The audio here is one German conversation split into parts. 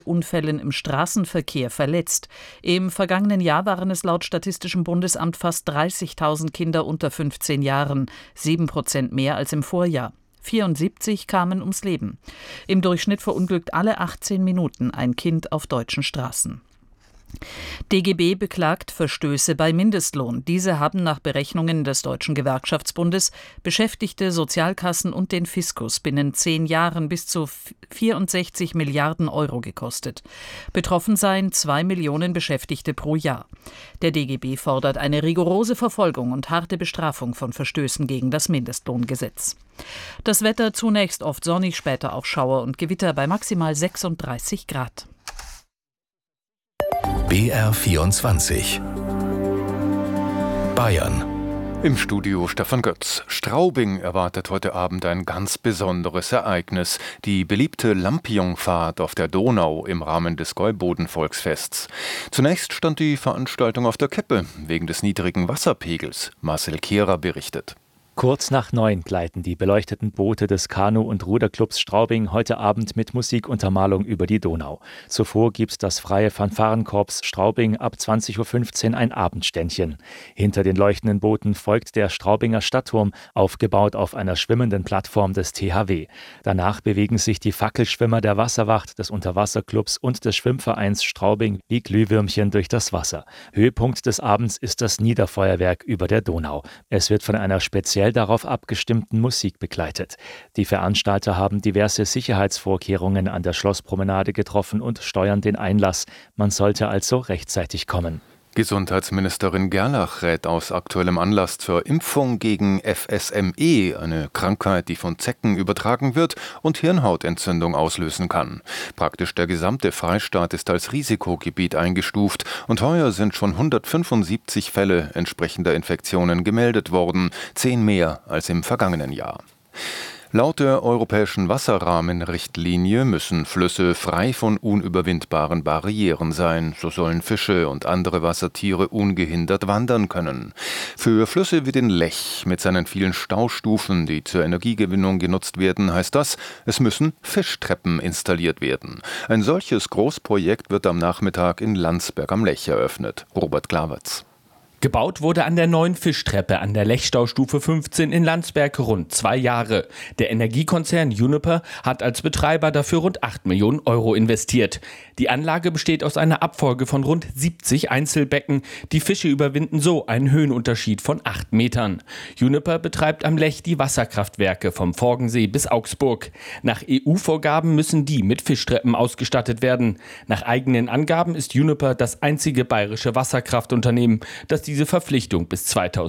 Unfällen im Straßenverkehr verletzt. Im vergangenen Jahr waren es laut Statistischem Bundesamt fast 30.000 Kinder unter 15 Jahren, 7% mehr als im Vorjahr. 74 kamen ums Leben. Im Durchschnitt verunglückt alle 18 Minuten ein Kind auf deutschen Straßen. DGB beklagt Verstöße bei Mindestlohn. Diese haben nach Berechnungen des Deutschen Gewerkschaftsbundes Beschäftigte, Sozialkassen und den Fiskus binnen 10 Jahren bis zu 64 Milliarden Euro gekostet. Betroffen seien 2 Millionen Beschäftigte pro Jahr. Der DGB fordert eine rigorose Verfolgung und harte Bestrafung von Verstößen gegen das Mindestlohngesetz. Das Wetter zunächst oft sonnig, später auch Schauer und Gewitter bei maximal 36 Grad. BR24 Bayern. Im Studio Stefan Götz. Straubing erwartet heute Abend ein ganz besonderes Ereignis. Die beliebte Lampion-Fahrt auf der Donau im Rahmen des Gäuboden-Volksfests. Zunächst stand die Veranstaltung auf der Kippe wegen des niedrigen Wasserpegels. Marcel Kehrer berichtet. Kurz nach 9 gleiten die beleuchteten Boote des Kanu- und Ruderclubs Straubing heute Abend mit Musikuntermalung über die Donau. Zuvor gibt das Freie Fanfarenkorps Straubing ab 20.15 Uhr ein Abendständchen. Hinter den leuchtenden Booten folgt der Straubinger Stadtturm, aufgebaut auf einer schwimmenden Plattform des THW. Danach bewegen sich die Fackelschwimmer der Wasserwacht, des Unterwasserclubs und des Schwimmvereins Straubing wie Glühwürmchen durch das Wasser. Höhepunkt des Abends ist das Niederfeuerwerk über der Donau. Es wird von einer speziell darauf abgestimmten Musik begleitet. Die Veranstalter haben diverse Sicherheitsvorkehrungen an der Schlosspromenade getroffen und steuern den Einlass. Man sollte also rechtzeitig kommen. Gesundheitsministerin Gerlach rät aus aktuellem Anlass zur Impfung gegen FSME, eine Krankheit, die von Zecken übertragen wird und Hirnhautentzündung auslösen kann. Praktisch der gesamte Freistaat ist als Risikogebiet eingestuft und heuer sind schon 175 Fälle entsprechender Infektionen gemeldet worden, 10 mehr als im vergangenen Jahr. Laut der europäischen Wasserrahmenrichtlinie müssen Flüsse frei von unüberwindbaren Barrieren sein. So sollen Fische und andere Wassertiere ungehindert wandern können. Für Flüsse wie den Lech mit seinen vielen Staustufen, die zur Energiegewinnung genutzt werden, heißt das, es müssen Fischtreppen installiert werden. Ein solches Großprojekt wird am Nachmittag in Landsberg am Lech eröffnet. Robert Klavertz. Gebaut wurde an der neuen Fischtreppe an der Lechstaustufe 15 in Landsberg rund 2 Jahre. Der Energiekonzern Uniper hat als Betreiber dafür rund 8 Millionen Euro investiert. Die Anlage besteht aus einer Abfolge von rund 70 Einzelbecken. Die Fische überwinden so einen Höhenunterschied von 8 Metern. Uniper betreibt am Lech die Wasserkraftwerke vom Forgensee bis Augsburg. Nach EU-Vorgaben müssen die mit Fischtreppen ausgestattet werden. Nach eigenen Angaben ist Uniper das einzige bayerische Wasserkraftunternehmen, das diese Verpflichtung bis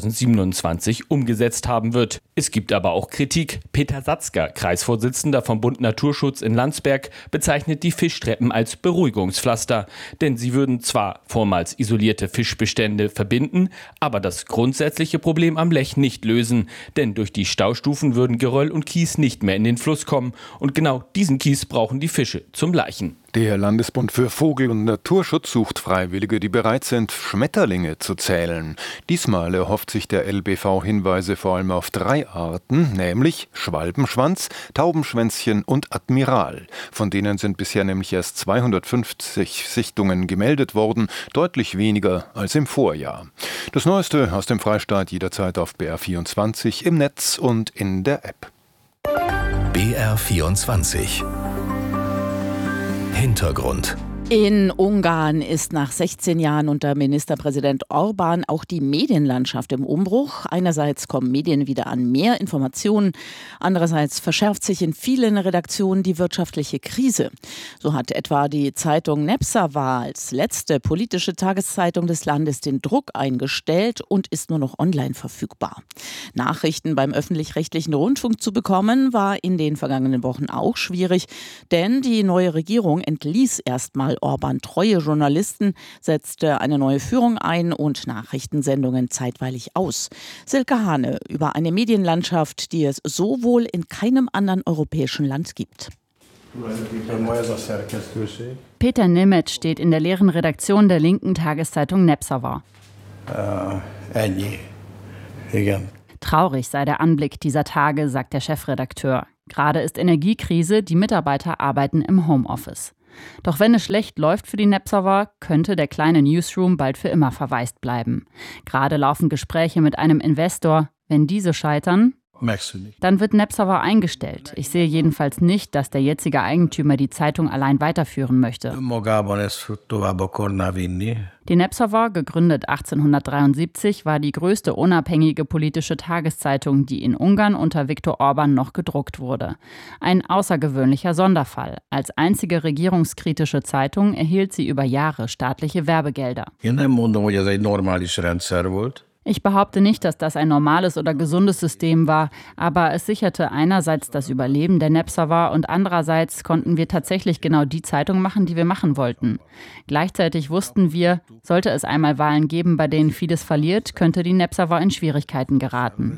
2027 umgesetzt haben wird. Es gibt aber auch Kritik. Peter Satzker, Kreisvorsitzender vom Bund Naturschutz in Landsberg, bezeichnet die Fischtreppen als Beruhigungspflaster. Denn sie würden zwar vormals isolierte Fischbestände verbinden, aber das grundsätzliche Problem am Lech nicht lösen. Denn durch die Staustufen würden Geröll und Kies nicht mehr in den Fluss kommen. Und genau diesen Kies brauchen die Fische zum Laichen. Der Landesbund für Vogel- und Naturschutz sucht Freiwillige, die bereit sind, Schmetterlinge zu zählen. Diesmal erhofft sich der LBV Hinweise vor allem auf 3 Arten, nämlich Schwalbenschwanz, Taubenschwänzchen und Admiral. Von denen sind bisher nämlich erst 250 Sichtungen gemeldet worden, deutlich weniger als im Vorjahr. Das Neueste aus dem Freistaat jederzeit auf BR24 im Netz und in der App. BR24 Hintergrund. In Ungarn ist nach 16 Jahren unter Ministerpräsident Orbán auch die Medienlandschaft im Umbruch. Einerseits kommen Medien wieder an mehr Informationen, andererseits verschärft sich in vielen Redaktionen die wirtschaftliche Krise. So hat etwa die Zeitung Nepsava als letzte politische Tageszeitung des Landes den Druck eingestellt und ist nur noch online verfügbar. Nachrichten beim öffentlich-rechtlichen Rundfunk zu bekommen, war in den vergangenen Wochen auch schwierig, denn die neue Regierung entließ erstmal Orbán treue Journalisten, setzte eine neue Führung ein und Nachrichtensendungen zeitweilig aus. Silke Hane über eine Medienlandschaft, die es so wohl in keinem anderen europäischen Land gibt. Peter Nemeth steht in der leeren Redaktion der linken Tageszeitung Nepsava. Traurig sei der Anblick dieser Tage, sagt der Chefredakteur. Gerade ist Energiekrise, die Mitarbeiter arbeiten im Homeoffice. Doch wenn es schlecht läuft für die Nepsavar, könnte der kleine Newsroom bald für immer verwaist bleiben. Gerade laufen Gespräche mit einem Investor. Wenn diese scheitern, dann wird Nepsavar eingestellt. Ich sehe jedenfalls nicht, dass der jetzige Eigentümer die Zeitung allein weiterführen möchte. Die Nepsavar, gegründet 1873, war die größte unabhängige politische Tageszeitung, die in Ungarn unter Viktor Orbán noch gedruckt wurde. Ein außergewöhnlicher Sonderfall. Als einzige regierungskritische Zeitung erhielt sie über Jahre staatliche Werbegelder. Ich behaupte nicht, dass das ein normales oder gesundes System war, aber es sicherte einerseits das Überleben der Nepsavar und andererseits konnten wir tatsächlich genau die Zeitung machen, die wir machen wollten. Gleichzeitig wussten wir, sollte es einmal Wahlen geben, bei denen Fidesz verliert, könnte die Nepsavar in Schwierigkeiten geraten.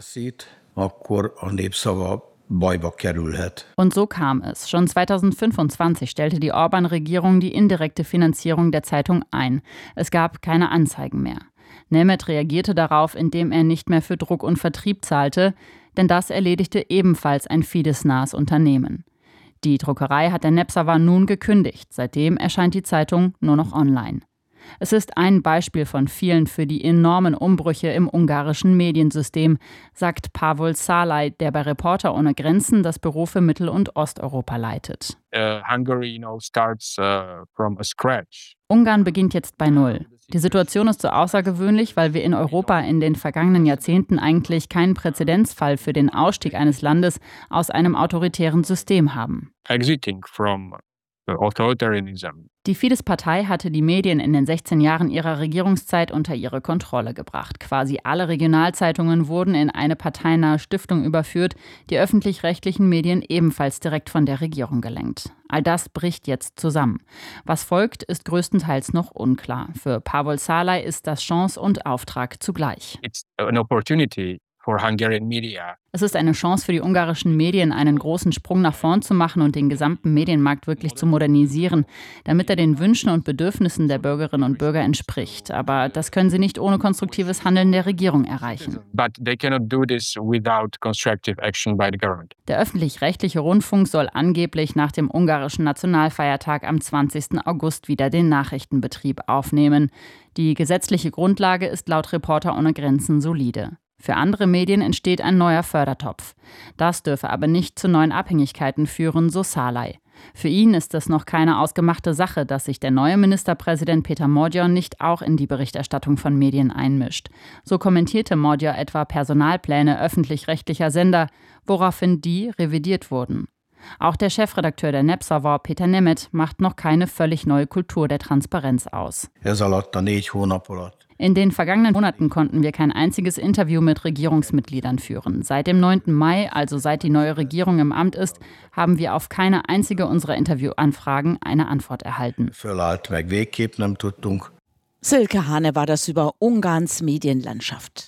Und so kam es. Schon 2025 stellte die Orbán-Regierung die indirekte Finanzierung der Zeitung ein. Es gab keine Anzeigen mehr. Nemeth reagierte darauf, indem er nicht mehr für Druck und Vertrieb zahlte, denn das erledigte ebenfalls ein Fidesz-nahes Unternehmen. Die Druckerei hat der Nepsavar nun gekündigt. Seitdem erscheint die Zeitung nur noch online. Es ist ein Beispiel von vielen für die enormen Umbrüche im ungarischen Mediensystem, sagt Pavol Szalai, der bei Reporter ohne Grenzen das Büro für Mittel- und Osteuropa leitet. Ungarn beginnt jetzt bei Null. Die Situation ist so außergewöhnlich, weil wir in Europa in den vergangenen Jahrzehnten eigentlich keinen Präzedenzfall für den Ausstieg eines Landes aus einem autoritären System haben. Die Fidesz-Partei hatte die Medien in den 16 Jahren ihrer Regierungszeit unter ihre Kontrolle gebracht. Quasi alle Regionalzeitungen wurden in eine parteinahe Stiftung überführt, die öffentlich-rechtlichen Medien ebenfalls direkt von der Regierung gelenkt. All das bricht jetzt zusammen. Was folgt, ist größtenteils noch unklar. Für Pavol Szalai ist das Chance und Auftrag zugleich. Es ist eine Chance für die ungarischen Medien, einen großen Sprung nach vorn zu machen und den gesamten Medienmarkt wirklich zu modernisieren, damit er den Wünschen und Bedürfnissen der Bürgerinnen und Bürger entspricht. Aber das können sie nicht ohne konstruktives Handeln der Regierung erreichen. Der öffentlich-rechtliche Rundfunk soll angeblich nach dem ungarischen Nationalfeiertag am 20. August wieder den Nachrichtenbetrieb aufnehmen. Die gesetzliche Grundlage ist laut Reporter ohne Grenzen solide. Für andere Medien entsteht ein neuer Fördertopf. Das dürfe aber nicht zu neuen Abhängigkeiten führen, so Szalai. Für ihn ist es noch keine ausgemachte Sache, dass sich der neue Ministerpräsident Péter Magyar nicht auch in die Berichterstattung von Medien einmischt. So kommentierte Magyar etwa Personalpläne öffentlich-rechtlicher Sender, woraufhin die revidiert wurden. Auch der Chefredakteur der Nepsavar, Péter Nemeth, macht noch keine völlig neue Kultur der Transparenz aus. In den vergangenen Monaten konnten wir kein einziges Interview mit Regierungsmitgliedern führen. Seit dem 9. Mai, also seit die neue Regierung im Amt ist, haben wir auf keine einzige unserer Interviewanfragen eine Antwort erhalten. Silke Hane war das über Ungarns Medienlandschaft.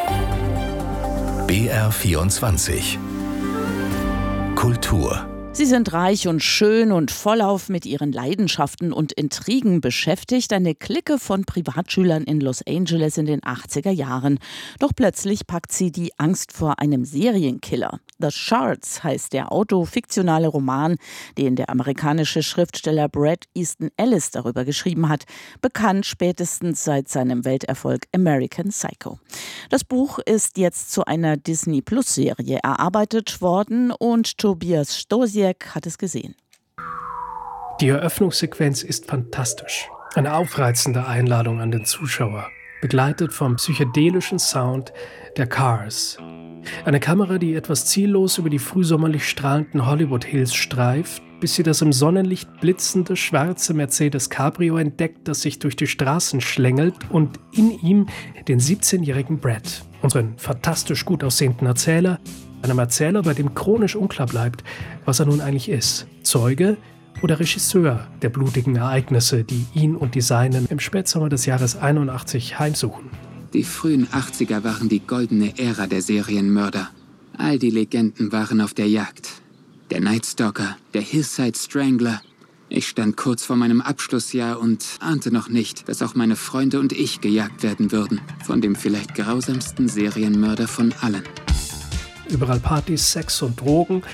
BR24 Kultur. Sie sind reich und schön und vollauf mit ihren Leidenschaften und Intrigen beschäftigt. Eine Clique von Privatschülern in Los Angeles in den 80er Jahren. Doch plötzlich packt sie die Angst vor einem Serienkiller. The Shards heißt der autofiktionale Roman, den der amerikanische Schriftsteller Bret Easton Ellis darüber geschrieben hat. Bekannt spätestens seit seinem Welterfolg American Psycho. Das Buch ist jetzt zu einer Disney-Plus-Serie erarbeitet worden und Tobias Stosiek hat es gesehen. Die Eröffnungssequenz ist fantastisch. Eine aufreizende Einladung an den Zuschauer, begleitet vom psychedelischen Sound der Cars. Eine Kamera, die etwas ziellos über die frühsommerlich strahlenden Hollywood Hills streift, bis sie das im Sonnenlicht blitzende schwarze Mercedes Cabrio entdeckt, das sich durch die Straßen schlängelt und in ihm den 17-jährigen Brett, unseren fantastisch gut aussehenden Erzähler, einem Erzähler, bei dem chronisch unklar bleibt, was er nun eigentlich ist. Zeuge oder Regisseur der blutigen Ereignisse, die ihn und die Seinen im Spätsommer des Jahres 81 heimsuchen. Die frühen 80er waren die goldene Ära der Serienmörder. All die Legenden waren auf der Jagd. Der Night Stalker, der Hillside Strangler. Ich stand kurz vor meinem Abschlussjahr und ahnte noch nicht, dass auch meine Freunde und ich gejagt werden würden. Von dem vielleicht grausamsten Serienmörder von allen. Überall Partys, Sex und Drogen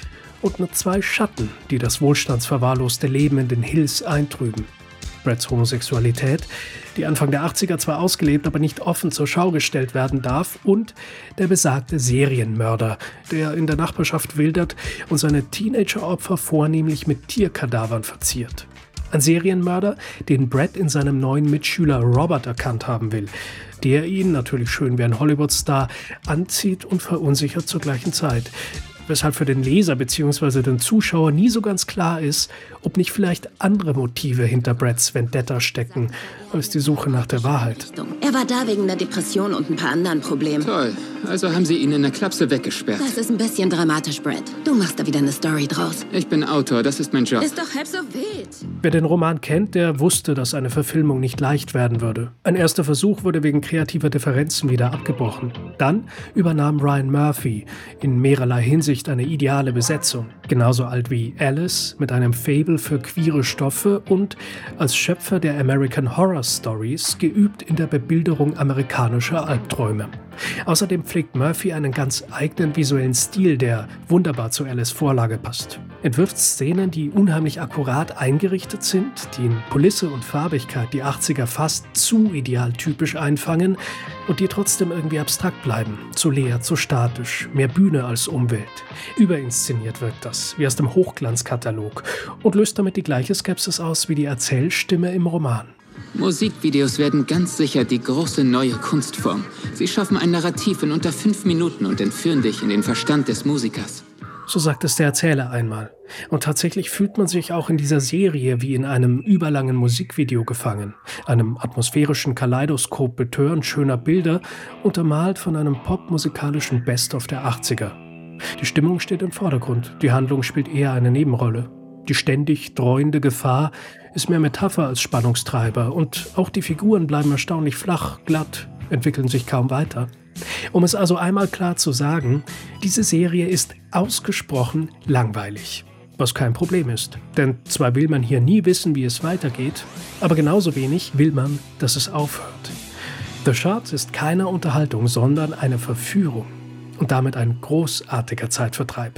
und nur 2 Schatten, die das wohlstandsverwahrloste Leben in den Hills eintrüben. Bretts Homosexualität, die Anfang der 80er zwar ausgelebt, aber nicht offen zur Schau gestellt werden darf, und der besagte Serienmörder, der in der Nachbarschaft wildert und seine Teenageropfer vornehmlich mit Tierkadavern verziert. Ein Serienmörder, den Brett in seinem neuen Mitschüler Robert erkannt haben will, der ihn, natürlich schön wie ein Hollywood-Star, anzieht und verunsichert zur gleichen Zeit. Weshalb für den Leser bzw. den Zuschauer nie so ganz klar ist, ob nicht vielleicht andere Motive hinter Bretts Vendetta stecken, als die Suche nach der Wahrheit. Er war da wegen einer Depression und ein paar anderen Problemen. Toll, also haben sie ihn in der Klapse weggesperrt. Das ist ein bisschen dramatisch, Brett. Du machst da wieder eine Story draus. Ich bin Autor, das ist mein Job. Ist doch halb so wild. Wer den Roman kennt, der wusste, dass eine Verfilmung nicht leicht werden würde. Ein erster Versuch wurde wegen kreativer Differenzen wieder abgebrochen. Dann übernahm Ryan Murphy in mehrerlei Hinsicht eine ideale Besetzung. Genauso alt wie Alice, mit einem Faible für queere Stoffe und als Schöpfer der American Horror Stories geübt in der Bebilderung amerikanischer Albträume. Außerdem pflegt Murphy einen ganz eigenen visuellen Stil, der wunderbar zu Alice' Vorlage passt. Entwirft Szenen, die unheimlich akkurat eingerichtet sind, die in Kulisse und Farbigkeit die 80er fast zu idealtypisch einfangen und die trotzdem irgendwie abstrakt bleiben, zu leer, zu statisch, mehr Bühne als Umwelt. Überinszeniert wirkt das, wie aus dem Hochglanzkatalog, und löst damit die gleiche Skepsis aus wie die Erzählstimme im Roman. Musikvideos werden ganz sicher die große neue Kunstform. Sie schaffen ein Narrativ in unter 5 Minuten und entführen dich in den Verstand des Musikers. So sagt es der Erzähler einmal. Und tatsächlich fühlt man sich auch in dieser Serie wie in einem überlangen Musikvideo gefangen. Einem atmosphärischen Kaleidoskop betörend schöner Bilder, untermalt von einem popmusikalischen Best-of der 80er. Die Stimmung steht im Vordergrund, die Handlung spielt eher eine Nebenrolle. Die ständig dreuende Gefahr ist mehr Metapher als Spannungstreiber, und auch die Figuren bleiben erstaunlich flach, glatt, entwickeln sich kaum weiter. Um es also einmal klar zu sagen, diese Serie ist ausgesprochen langweilig. Was kein Problem ist, denn zwar will man hier nie wissen, wie es weitergeht, aber genauso wenig will man, dass es aufhört. The Shard ist keine Unterhaltung, sondern eine Verführung und damit ein großartiger Zeitvertreib.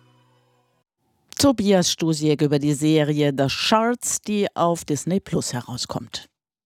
Tobias Stusiek über die Serie The Shards, die auf Disney Plus herauskommt.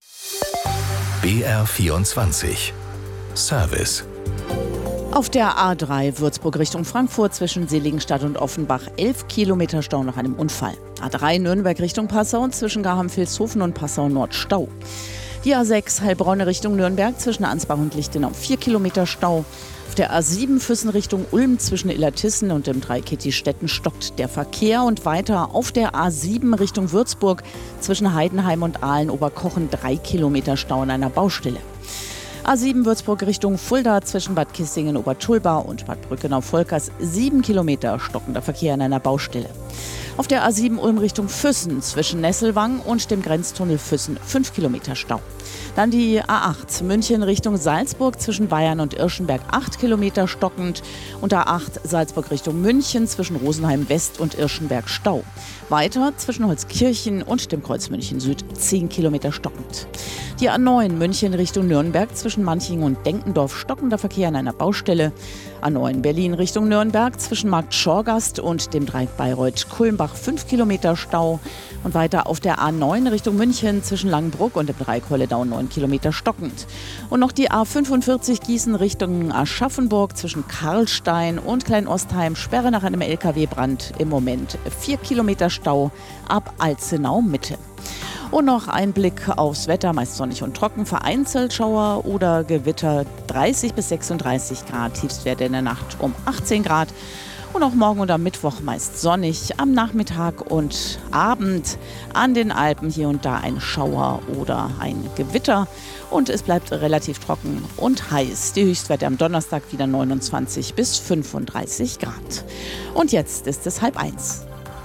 BR24 Service. Auf der A3 Würzburg Richtung Frankfurt zwischen Seligenstadt und Offenbach 11 Kilometer Stau nach einem Unfall. A3 Nürnberg Richtung Passau zwischen Garham-Vilshofen und Passau Nord Stau. Die A6 Heilbronn Richtung Nürnberg zwischen Ansbach und Lichtenau 4 Kilometer Stau. Auf der A7 Füssen Richtung Ulm zwischen Illertissen und dem Dreikitti-Städten stockt der Verkehr, und weiter auf der A7 Richtung Würzburg zwischen Heidenheim und Aalen-Oberkochen 3 Kilometer Stau an einer Baustelle. A7 Würzburg Richtung Fulda zwischen Bad Kissingen-Obertulba und Bad Brückenau-Volkers 7 Kilometer stockender Verkehr an einer Baustelle. Auf der A7 Ulm Richtung Füssen zwischen Nesselwang und dem Grenztunnel Füssen 5 Kilometer Stau. Dann die A8 München Richtung Salzburg zwischen Bayern und Irschenberg 8 Kilometer stockend und A8 Salzburg Richtung München zwischen Rosenheim West und Irschenberg Stau. Weiter zwischen Holzkirchen und dem Kreuz München Süd 10 Kilometer stockend. Die A9 München Richtung Nürnberg zwischen Manching und Denkendorf stockender Verkehr an einer Baustelle. A9 Berlin Richtung Nürnberg zwischen Markt Schorgast und dem Dreieck Bayreuth-Kulmbach 5 Kilometer Stau. Und weiter auf der A9 Richtung München zwischen Langenbruck und dem Dreieck Holledau 9 Kilometer stockend. Und noch die A45 Gießen Richtung Aschaffenburg zwischen Karlstein und Kleinostheim Sperre nach einem LKW-Brand. Im Moment 4 Kilometer Stau ab Alzenau Mitte. Und noch ein Blick aufs Wetter, meist sonnig und trocken, vereinzelt Schauer oder Gewitter, 30 bis 36 Grad, Tiefstwerte in der Nacht um 18 Grad. Und auch morgen und am Mittwoch meist sonnig, am Nachmittag und Abend an den Alpen hier und da ein Schauer oder ein Gewitter. Und es bleibt relativ trocken und heiß. Die Höchstwerte am Donnerstag wieder 29 bis 35 Grad. Und jetzt ist es 12:30.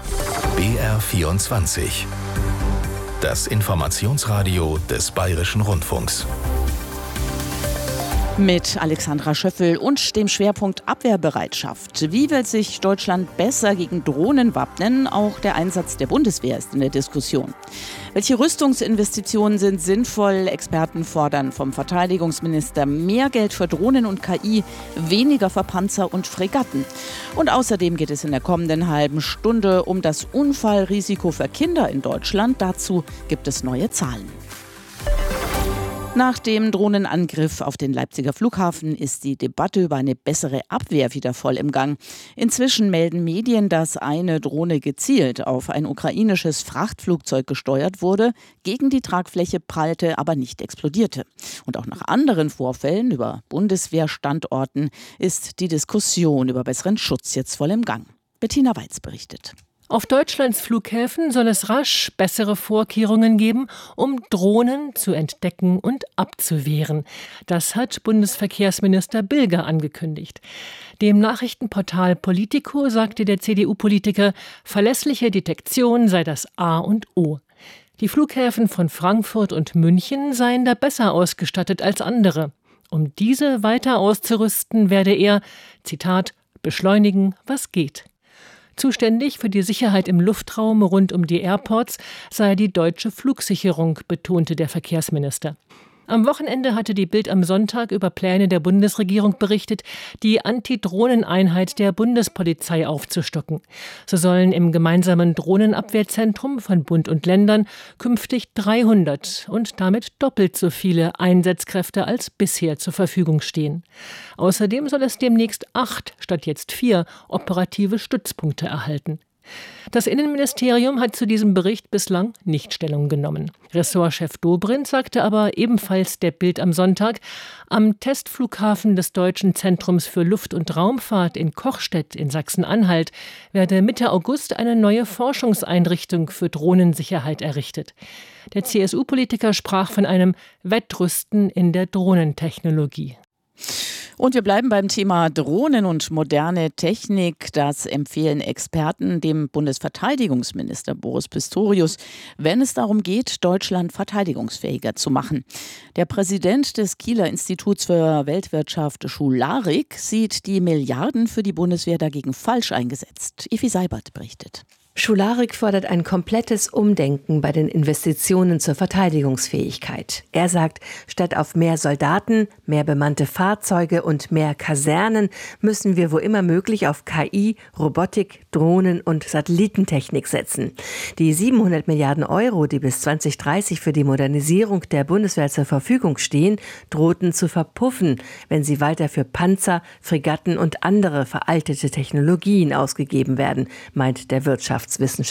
BR24. Das Informationsradio des Bayerischen Rundfunks. Mit Alexandra Schöffel und dem Schwerpunkt Abwehrbereitschaft. Wie will sich Deutschland besser gegen Drohnen wappnen? Auch der Einsatz der Bundeswehr ist in der Diskussion. Welche Rüstungsinvestitionen sind sinnvoll? Experten fordern vom Verteidigungsminister mehr Geld für Drohnen und KI, weniger für Panzer und Fregatten. Und außerdem geht es in der kommenden halben Stunde um das Unfallrisiko für Kinder in Deutschland. Dazu gibt es neue Zahlen. Nach dem Drohnenangriff auf den Leipziger Flughafen ist die Debatte über eine bessere Abwehr wieder voll im Gang. Inzwischen melden Medien, dass eine Drohne gezielt auf ein ukrainisches Frachtflugzeug gesteuert wurde, gegen die Tragfläche prallte, aber nicht explodierte. Und auch nach anderen Vorfällen über Bundeswehrstandorten ist die Diskussion über besseren Schutz jetzt voll im Gang. Bettina Weiz berichtet. Auf Deutschlands Flughäfen soll es rasch bessere Vorkehrungen geben, um Drohnen zu entdecken und abzuwehren. Das hat Bundesverkehrsminister Bilger angekündigt. Dem Nachrichtenportal Politico sagte der CDU-Politiker, verlässliche Detektion sei das A und O. Die Flughäfen von Frankfurt und München seien da besser ausgestattet als andere. Um diese weiter auszurüsten, werde er, Zitat, beschleunigen, was geht. Zuständig für die Sicherheit im Luftraum rund um die Airports sei die deutsche Flugsicherung, betonte der Verkehrsminister. Am Wochenende hatte die Bild am Sonntag über Pläne der Bundesregierung berichtet, die Antidrohneneinheit der Bundespolizei aufzustocken. So sollen im gemeinsamen Drohnenabwehrzentrum von Bund und Ländern künftig 300 und damit doppelt so viele Einsatzkräfte als bisher zur Verfügung stehen. Außerdem soll es demnächst 8 statt jetzt 4 operative Stützpunkte erhalten. Das Innenministerium hat zu diesem Bericht bislang nicht Stellung genommen. Ressortchef Dobrindt sagte aber ebenfalls der Bild am Sonntag, am Testflughafen des Deutschen Zentrums für Luft- und Raumfahrt in Kochstedt in Sachsen-Anhalt werde Mitte August eine neue Forschungseinrichtung für Drohnensicherheit errichtet. Der CSU-Politiker sprach von einem Wettrüsten in der Drohnentechnologie. Und wir bleiben beim Thema Drohnen und moderne Technik. Das empfehlen Experten dem Bundesverteidigungsminister Boris Pistorius, wenn es darum geht, Deutschland verteidigungsfähiger zu machen. Der Präsident des Kieler Instituts für Weltwirtschaft, Schularik, sieht die Milliarden für die Bundeswehr dagegen falsch eingesetzt. Evi Seibert berichtet. Schularik fordert ein komplettes Umdenken bei den Investitionen zur Verteidigungsfähigkeit. Er sagt, statt auf mehr Soldaten, mehr bemannte Fahrzeuge und mehr Kasernen müssen wir wo immer möglich auf KI, Robotik, Drohnen und Satellitentechnik setzen. Die 700 Milliarden Euro, die bis 2030 für die Modernisierung der Bundeswehr zur Verfügung stehen, drohten zu verpuffen, wenn sie weiter für Panzer, Fregatten und andere veraltete Technologien ausgegeben werden, meint der Wirtschaftswissenschaftler.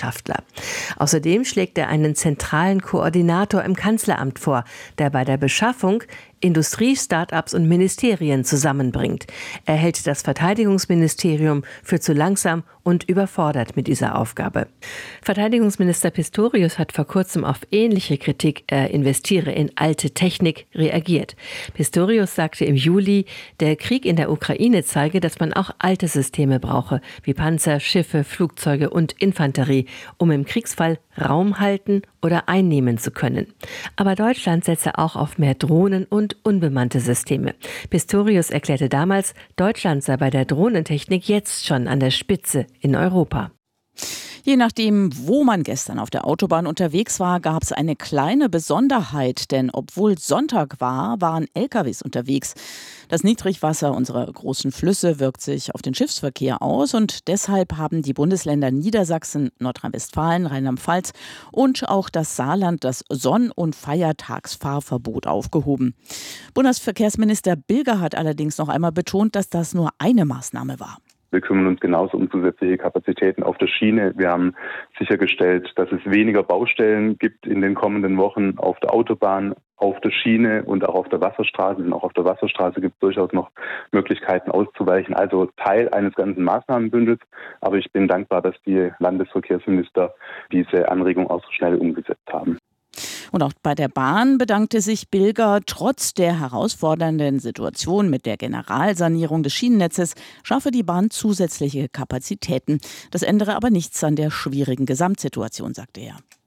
Außerdem schlägt er einen zentralen Koordinator im Kanzleramt vor, der bei der Beschaffung Industrie, Start-ups und Ministerien zusammenbringt. Er hält das Verteidigungsministerium für zu langsam und überfordert mit dieser Aufgabe. Verteidigungsminister Pistorius hat vor kurzem auf ähnliche Kritik, er investiere in alte Technik, reagiert. Pistorius sagte im Juli, der Krieg in der Ukraine zeige, dass man auch alte Systeme brauche, wie Panzer, Schiffe, Flugzeuge und Infanterie, um im Kriegsfall Raum halten oder einnehmen zu können. Aber Deutschland setze auch auf mehr Drohnen und unbemannte Systeme. Pistorius erklärte damals, Deutschland sei bei der Drohnentechnik jetzt schon an der Spitze in Europa. Je nachdem, wo man gestern auf der Autobahn unterwegs war, gab es eine kleine Besonderheit, denn obwohl Sonntag war, waren LKWs unterwegs. Das Niedrigwasser unserer großen Flüsse wirkt sich auf den Schiffsverkehr aus und deshalb haben die Bundesländer Niedersachsen, Nordrhein-Westfalen, Rheinland-Pfalz und auch das Saarland das Sonn- und Feiertagsfahrverbot aufgehoben. Bundesverkehrsminister Bilger hat allerdings noch einmal betont, dass das nur eine Maßnahme war. Wir kümmern uns genauso um zusätzliche Kapazitäten auf der Schiene. Wir haben sichergestellt, dass es weniger Baustellen gibt in den kommenden Wochen auf der Autobahn, auf der Schiene und auch auf der Wasserstraße. Denn auch auf der Wasserstraße gibt es durchaus noch Möglichkeiten auszuweichen. Also Teil eines ganzen Maßnahmenbündels. Aber ich bin dankbar, dass die Landesverkehrsminister diese Anregung auch so schnell umgesetzt haben. Und auch bei der Bahn bedankte sich Bilger, trotz der herausfordernden Situation mit der Generalsanierung des Schienennetzes schaffe die Bahn zusätzliche Kapazitäten. Das ändere aber nichts an der schwierigen Gesamtsituation, sagte er.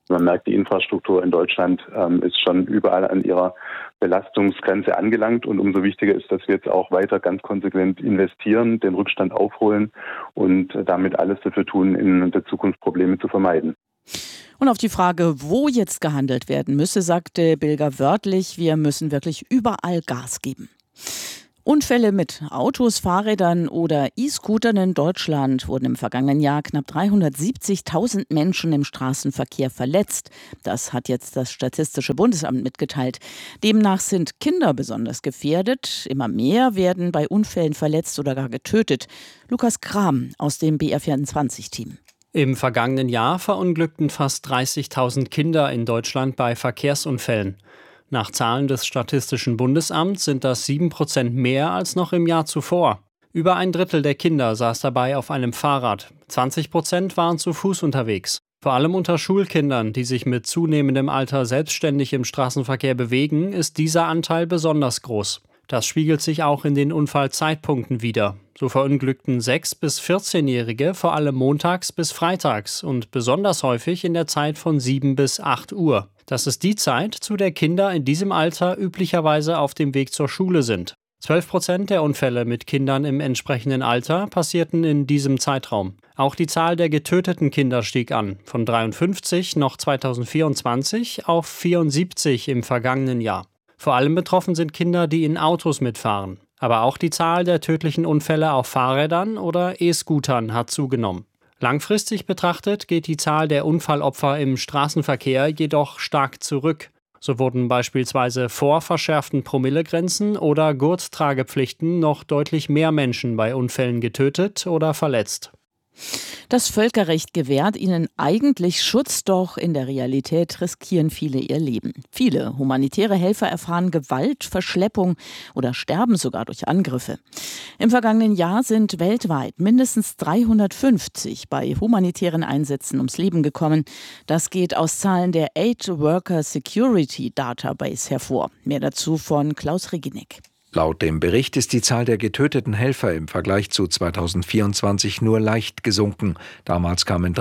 Man merkt, die Infrastruktur in Deutschland ist schon überall an ihrer Belastungsgrenze angelangt. Und umso wichtiger ist, dass wir jetzt auch weiter ganz konsequent investieren, den Rückstand aufholen und damit alles dafür tun, in der Zukunft Probleme zu vermeiden. Und auf die Frage, wo jetzt gehandelt werden müsse, sagte Bilger wörtlich, wir müssen wirklich überall Gas geben. Unfälle mit Autos, Fahrrädern oder E-Scootern in Deutschland wurden im vergangenen Jahr knapp 370.000 Menschen im Straßenverkehr verletzt. Das hat jetzt das Statistische Bundesamt mitgeteilt. Demnach sind Kinder besonders gefährdet. Immer mehr werden bei Unfällen verletzt oder gar getötet. Lukas Kram aus dem BR24-Team. Im vergangenen Jahr verunglückten fast 30.000 Kinder in Deutschland bei Verkehrsunfällen. Nach Zahlen des Statistischen Bundesamts sind das 7% mehr als noch im Jahr zuvor. Über ein Drittel der Kinder saß dabei auf einem Fahrrad. 20% waren zu Fuß unterwegs. Vor allem unter Schulkindern, die sich mit zunehmendem Alter selbstständig im Straßenverkehr bewegen, ist dieser Anteil besonders groß. Das spiegelt sich auch in den Unfallzeitpunkten wider. So verunglückten 6- bis 14-Jährige vor allem montags bis freitags und besonders häufig in der Zeit von 7 bis 8 Uhr. Das ist die Zeit, zu der Kinder in diesem Alter üblicherweise auf dem Weg zur Schule sind. 12% der Unfälle mit Kindern im entsprechenden Alter passierten in diesem Zeitraum. Auch die Zahl der getöteten Kinder stieg an, von 53 noch 2024 auf 74 im vergangenen Jahr. Vor allem betroffen sind Kinder, die in Autos mitfahren. Aber auch die Zahl der tödlichen Unfälle auf Fahrrädern oder E-Scootern hat zugenommen. Langfristig betrachtet geht die Zahl der Unfallopfer im Straßenverkehr jedoch stark zurück. So wurden beispielsweise vor verschärften Promillegrenzen oder Gurttragepflichten noch deutlich mehr Menschen bei Unfällen getötet oder verletzt. Das Völkerrecht gewährt ihnen eigentlich Schutz, doch in der Realität riskieren viele ihr Leben. Viele humanitäre Helfer erfahren Gewalt, Verschleppung oder sterben sogar durch Angriffe. Im vergangenen Jahr sind weltweit mindestens 350 bei humanitären Einsätzen ums Leben gekommen. Das geht aus Zahlen der Aid Worker Security Database hervor. Mehr dazu von Klaus Reginek. Laut dem Bericht ist die Zahl der getöteten Helfer im Vergleich zu 2024 nur leicht gesunken. Damals kamen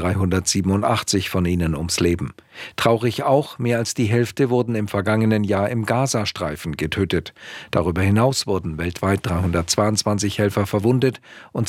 387 von ihnen ums Leben. Traurig auch, mehr als die Hälfte wurden im vergangenen Jahr im Gazastreifen getötet. Darüber hinaus wurden weltweit 322 Helfer verwundet und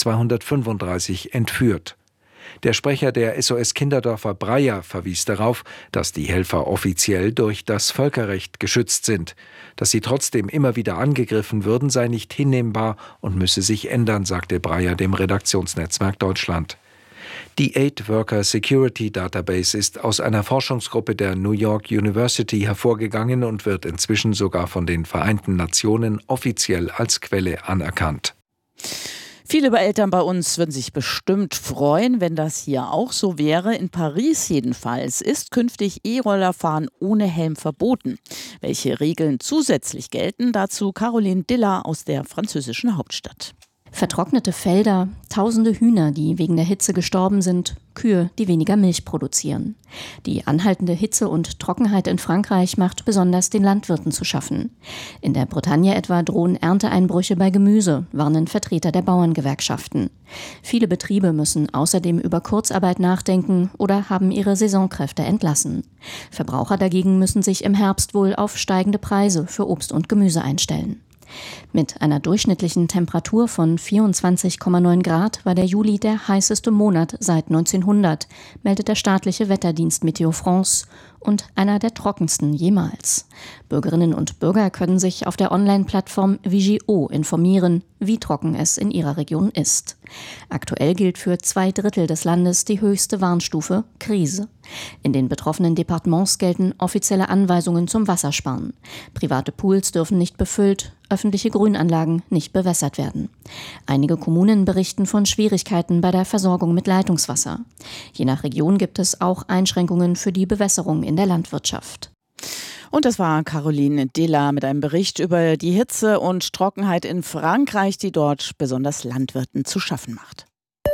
235 entführt. Der Sprecher der SOS-Kinderdörfer Breyer verwies darauf, dass die Helfer offiziell durch das Völkerrecht geschützt sind. Dass sie trotzdem immer wieder angegriffen würden, sei nicht hinnehmbar und müsse sich ändern, sagte Breyer dem Redaktionsnetzwerk Deutschland. Die Aid Worker Security Database ist aus einer Forschungsgruppe der New York University hervorgegangen und wird inzwischen sogar von den Vereinten Nationen offiziell als Quelle anerkannt. Viele Eltern bei uns würden sich bestimmt freuen, wenn das hier auch so wäre. In Paris jedenfalls ist künftig E-Rollerfahren ohne Helm verboten. Welche Regeln zusätzlich gelten, dazu Caroline Diller aus der französischen Hauptstadt. Vertrocknete Felder, tausende Hühner, die wegen der Hitze gestorben sind, Kühe, die weniger Milch produzieren. Die anhaltende Hitze und Trockenheit in Frankreich macht besonders den Landwirten zu schaffen. In der Bretagne etwa drohen Ernteeinbrüche bei Gemüse, warnen Vertreter der Bauerngewerkschaften. Viele Betriebe müssen außerdem über Kurzarbeit nachdenken oder haben ihre Saisonkräfte entlassen. Verbraucher dagegen müssen sich im Herbst wohl auf steigende Preise für Obst und Gemüse einstellen. Mit einer durchschnittlichen Temperatur von 24,9 Grad war der Juli der heißeste Monat seit 1900, meldet der staatliche Wetterdienst Météo France, und einer der trockensten jemals. Bürgerinnen und Bürger können sich auf der Online-Plattform Vigio informieren, wie trocken es in ihrer Region ist. Aktuell gilt für 2/3 des Landes die höchste Warnstufe Krise. In den betroffenen Departements gelten offizielle Anweisungen zum Wassersparen. Private Pools dürfen nicht befüllt, öffentliche Grünanlagen nicht bewässert werden. Einige Kommunen berichten von Schwierigkeiten bei der Versorgung mit Leitungswasser. Je nach Region gibt es auch Einschränkungen für die Bewässerung in der Landwirtschaft. Und das war Caroline Diller mit einem Bericht über die Hitze und Trockenheit in Frankreich, die dort besonders Landwirten zu schaffen macht.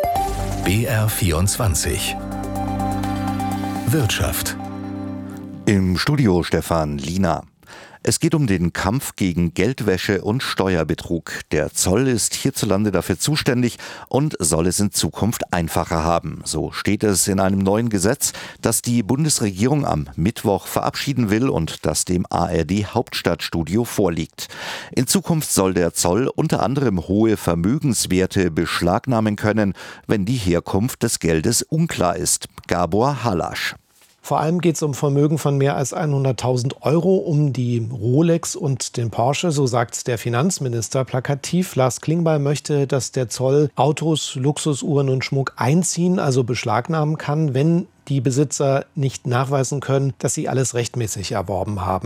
BR24 Wirtschaft. Im Studio Stefan Liener. Es geht um den Kampf gegen Geldwäsche und Steuerbetrug. Der Zoll ist hierzulande dafür zuständig und soll es in Zukunft einfacher haben. So steht es in einem neuen Gesetz, das die Bundesregierung am Mittwoch verabschieden will und das dem ARD Hauptstadtstudio vorliegt. In Zukunft soll der Zoll unter anderem hohe Vermögenswerte beschlagnahmen können, wenn die Herkunft des Geldes unklar ist. Gabor Halasch. Vor allem geht es um Vermögen von mehr als 100.000 Euro, um die Rolex und den Porsche, so sagt der Finanzminister plakativ. Lars Klingbeil möchte, dass der Zoll Autos, Luxusuhren und Schmuck einziehen, also beschlagnahmen kann, wenn die Besitzer nicht nachweisen können, dass sie alles rechtmäßig erworben haben.